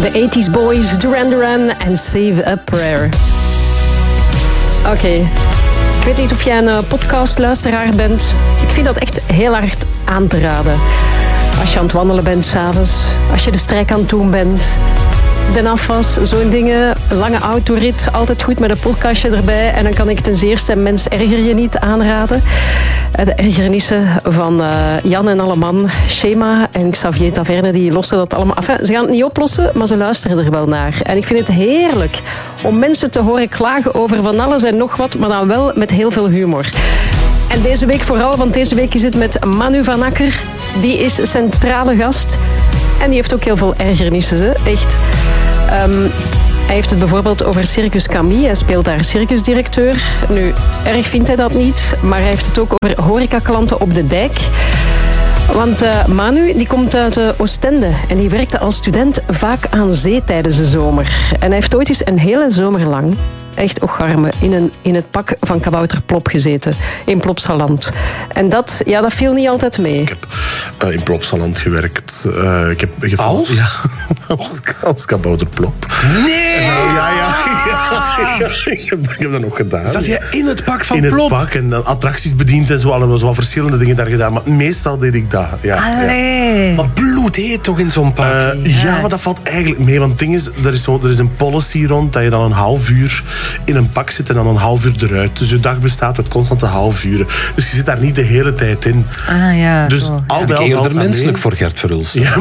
De 80s Boys, Duran Duran en Save a Prayer. Oké. Ik weet niet of jij een podcastluisteraar bent. Ik vind dat echt heel hard aan te raden. Als je aan het wandelen bent 's avonds, als je de strijk aan het doen bent, de afwas, zo'n dingen, lange autorit, altijd goed met een podcastje erbij. En dan kan ik ten zeerste Mens erger je niet aanraden. De ergernissen van Jan en Alleman, Shema en Xavier Taverne, die lossen dat allemaal af. Ze gaan het niet oplossen, maar ze luisteren er wel naar. En ik vind het heerlijk om mensen te horen klagen over van alles en nog wat, maar dan wel met heel veel humor. En deze week vooral, want deze week is het met Manu van Akker. Die is centrale gast. En die heeft ook heel veel ergernissen, hè? Echt. Hij heeft het bijvoorbeeld over Circus Camille. Hij speelt daar circusdirecteur. Nu, erg vindt hij dat niet. Maar hij heeft het ook over horecaklanten op de dijk. Want Manu die komt uit Oostende. En die werkte als student vaak aan zee tijdens de zomer. En hij heeft ooit eens een hele zomer lang, echt ocharme, in het pak van kabouter Plop gezeten. In Plopsaland. En dat viel niet altijd mee. Ik heb in Plopsaland gewerkt. Ik heb als? Ja, als kabouter Plop. Nee! Ja. Ik heb dat nog gedaan. Zat je in het pak van in Plop? In het pak en attracties bediend en zo. Allemaal zo verschillende dingen daar gedaan. Maar meestal deed ik dat. Allee. Ja. Maar bloedheet toch in zo'n pak? Ja, maar dat valt eigenlijk mee. Want het ding is, er is een policy rond dat je dan een half uur in een pak zit en dan een half uur eruit. Dus je dag bestaat uit constante half uren. Dus je zit daar niet de hele tijd in. Ah ja, dus al bij al eerder menselijk voor Gert Verhulst. Ja,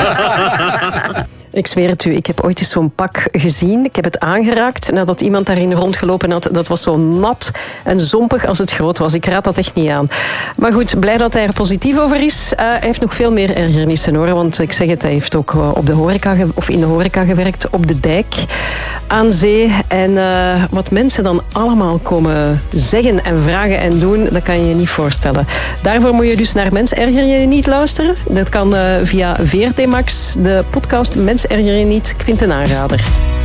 Ik zweer het u, ik heb ooit eens zo'n pak gezien. Ik heb het aangeraakt nadat iemand daarin rondgelopen had. Dat was zo nat en zompig als het groot was. Ik raad dat echt niet aan. Maar goed, blij dat hij er positief over is. Hij heeft nog veel meer ergernissen hoor. Want ik zeg het, hij heeft ook op de horeca in de horeca gewerkt. Op de dijk, aan zee. En wat mensen dan allemaal komen zeggen en vragen en doen, dat kan je je niet voorstellen. Daarvoor moet je dus naar Mens erger je niet luisteren. Dat kan via VRT Max, de podcast Mens erger je niet. Ik vind het een aanrader.